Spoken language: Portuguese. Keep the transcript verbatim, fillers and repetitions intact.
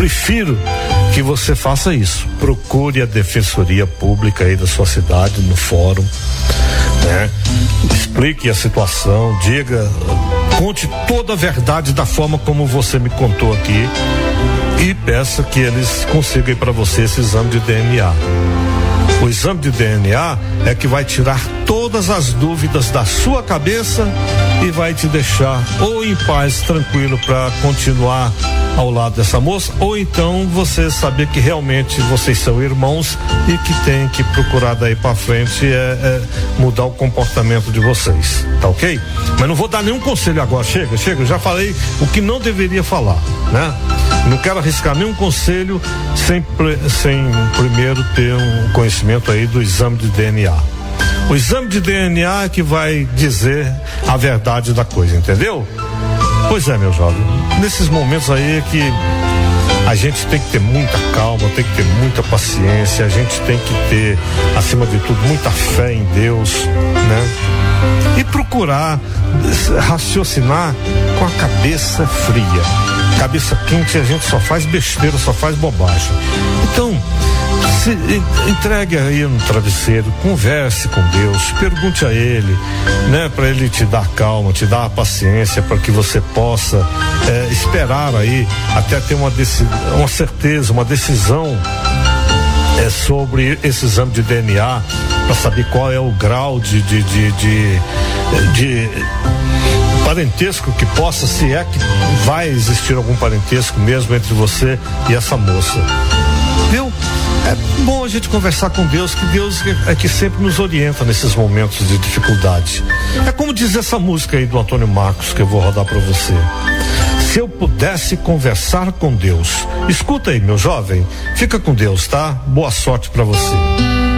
prefiro que você faça isso. Procure a defensoria pública aí da sua cidade, no fórum, né? Explique a situação, diga, conte toda a verdade da forma como você me contou aqui e peça que eles consigam para você esse exame de D N A. O exame de D N A é que vai tirar todas as dúvidas da sua cabeça e vai te deixar ou em paz, tranquilo, para continuar ao lado dessa moça, ou então você saber que realmente vocês são irmãos e que tem que procurar daí para frente é, é mudar o comportamento de vocês, tá ok? Mas não vou dar nenhum conselho agora, chega, chega, eu já falei o que não deveria falar, né? Não quero arriscar nenhum conselho sem, sem primeiro ter um conhecimento aí do exame de D N A. O exame de D N A é que vai dizer a verdade da coisa, entendeu? Pois é, meu jovem, nesses momentos aí é que a gente tem que ter muita calma, tem que ter muita paciência, a gente tem que ter, acima de tudo, muita fé em Deus, né? E procurar raciocinar com a cabeça fria. Cabeça quente, a gente só faz besteira, só faz bobagem. Então, se entregue aí no travesseiro, converse com Deus, pergunte a Ele, né, para Ele te dar calma, te dar a paciência, para que você possa é, esperar aí até ter uma, deci- uma certeza, uma decisão é, sobre esse exame de D N A, para saber qual é o grau de, de, de, de, de parentesco que possa, se é que vai existir algum parentesco mesmo entre você e essa moça. Viu? É bom a gente conversar com Deus, que Deus é que sempre nos orienta nesses momentos de dificuldade. É como diz essa música aí do Antônio Marcos, que eu vou rodar para você. Se eu pudesse conversar com Deus. Escuta aí, meu jovem. Fica com Deus, tá? Boa sorte para você.